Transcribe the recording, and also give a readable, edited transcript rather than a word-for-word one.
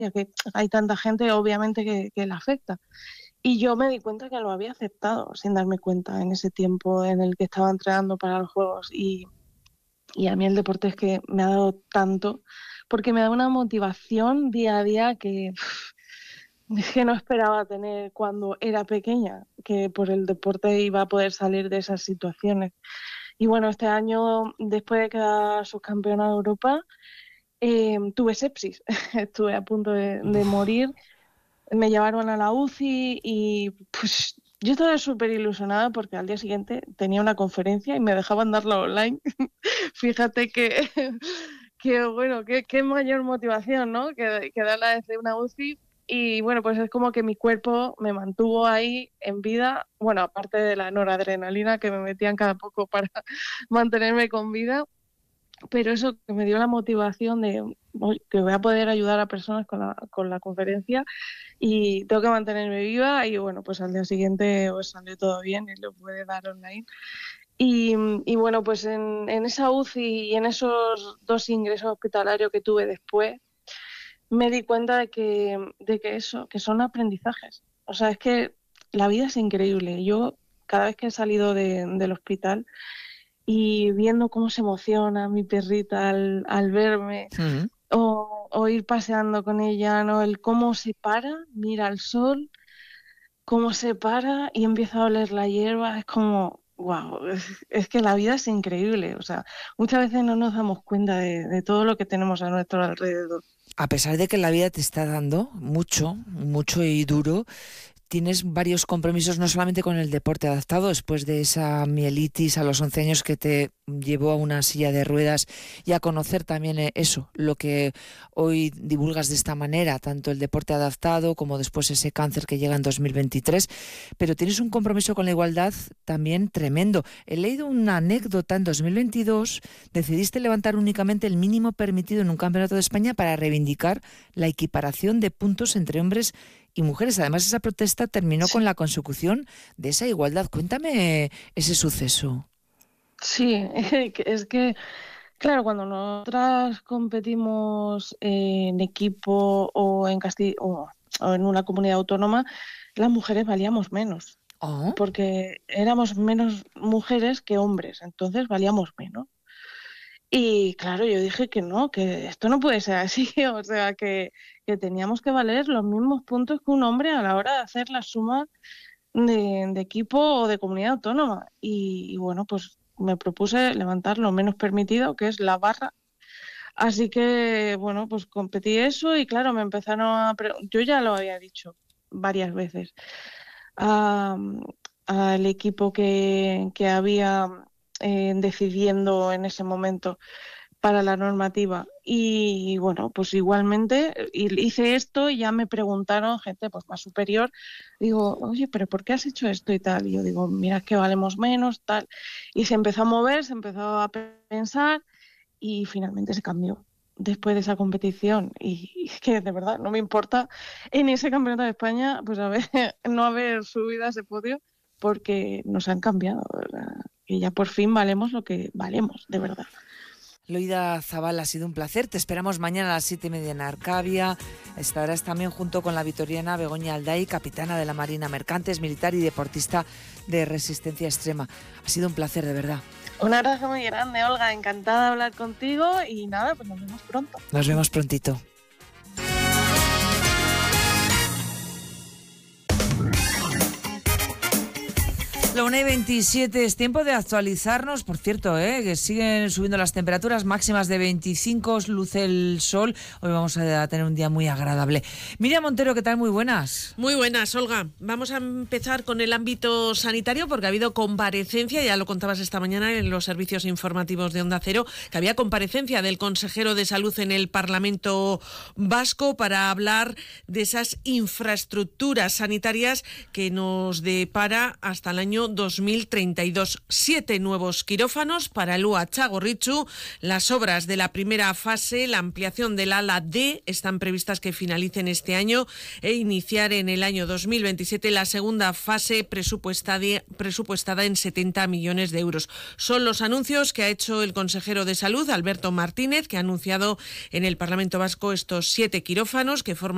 ya que hay tanta gente obviamente que le afecta. Y yo me di cuenta que lo había aceptado sin darme cuenta en ese tiempo en el que estaba entrenando para los Juegos. Y a mí el deporte es que me ha dado tanto, porque me da una motivación día a día es que no esperaba tener cuando era pequeña, que por el deporte iba a poder salir de esas situaciones. Y bueno, este año, después de quedar subcampeona de Europa, tuve sepsis. Estuve a punto de morir. Me llevaron a la UCI y pues yo estaba súper ilusionada porque al día siguiente tenía una conferencia y me dejaban darla online. Fíjate que bueno, qué mayor motivación, ¿no? Que darla desde una UCI. Y bueno, pues es como que mi cuerpo me mantuvo ahí en vida, bueno, aparte de la noradrenalina que me metían cada poco para mantenerme con vida, pero eso que me dio la motivación de que voy a poder ayudar a personas con la conferencia y tengo que mantenerme viva y bueno, pues al día siguiente pues salió todo bien y lo pude dar online. Y bueno, pues en esa UCI y en esos 2 ingresos hospitalarios que tuve después, me di cuenta que son aprendizajes. O sea, es que la vida es increíble. Yo cada vez que he salido del hospital y viendo cómo se emociona mi perrita al verme Mm. o ir paseando con ella, ¿no? El cómo se para, mira al sol, cómo se para y empieza a oler la hierba, es como, wow, es que la vida es increíble. O sea, muchas veces no nos damos cuenta de todo lo que tenemos a nuestro alrededor. A pesar de que la vida te está dando mucho, mucho y duro, tienes varios compromisos, no solamente con el deporte adaptado, después de esa mielitis a los 11 años que te llevó a una silla de ruedas y a conocer también eso, lo que hoy divulgas de esta manera, tanto el deporte adaptado como después ese cáncer que llega en 2023, pero tienes un compromiso con la igualdad también tremendo. He leído una anécdota: en 2022 decidiste levantar únicamente el mínimo permitido en un campeonato de España para reivindicar la equiparación de puntos entre hombres y mujeres. Además, esa protesta terminó con la consecución de esa igualdad. Cuéntame ese suceso. Sí, es que, claro, cuando nosotras competimos en equipo o en o en una comunidad autónoma, las mujeres valíamos menos, Oh. porque éramos menos mujeres que hombres, entonces valíamos menos. Y claro, yo dije que no, que esto no puede ser así, o sea, que teníamos que valer los mismos puntos que un hombre a la hora de hacer la suma de equipo o de comunidad autónoma. Y bueno, pues me propuse levantar lo menos permitido, que es la barra. Así que, bueno, pues competí eso y claro, me empezaron yo ya lo había dicho varias veces a- al equipo que había decidiendo en ese momento para la normativa. Y bueno, pues igualmente hice esto y ya me preguntaron gente pues más superior, digo, oye, pero ¿por qué has hecho esto y tal? Y yo digo, mira, es que valemos menos, tal. Y se empezó a mover, se empezó a pensar y finalmente se cambió después de esa competición. Y es que de verdad no me importa en ese campeonato de España pues no haber subido a ese podio porque nos han cambiado, ¿verdad? Que ya por fin valemos lo que valemos, de verdad. Loida Zabal, ha sido un placer. Te esperamos mañana a las 7:30 en Arcavia. Estarás también junto con la vitoriana Begoña Alday, capitana de la Marina Mercante, es militar y deportista de resistencia extrema. Ha sido un placer, de verdad. Un abrazo muy grande, Olga. Encantada de hablar contigo y nada, pues nos vemos pronto. Nos vemos prontito. La 1:27, es tiempo de actualizarnos. Por cierto, que siguen subiendo las temperaturas máximas de 25, luce el sol. Hoy vamos a tener un día muy agradable. Miriam Montero, ¿qué tal? Muy buenas. Muy buenas, Olga. Vamos a empezar con el ámbito sanitario porque ha habido comparecencia, ya lo contabas esta mañana en los servicios informativos de Onda Cero, que había comparecencia del consejero de Salud en el Parlamento Vasco para hablar de esas infraestructuras sanitarias que nos depara hasta el año 2032. 7 nuevos quirófanos para el UA Txagorritxu. Las obras de la primera fase, la ampliación del ala D, están previstas que finalicen este año e iniciar en el año 2027 la segunda fase presupuestada en 70 millones de euros. Son los anuncios que ha hecho el consejero de Salud, Alberto Martínez, que ha anunciado en el Parlamento Vasco estos 7 quirófanos que forman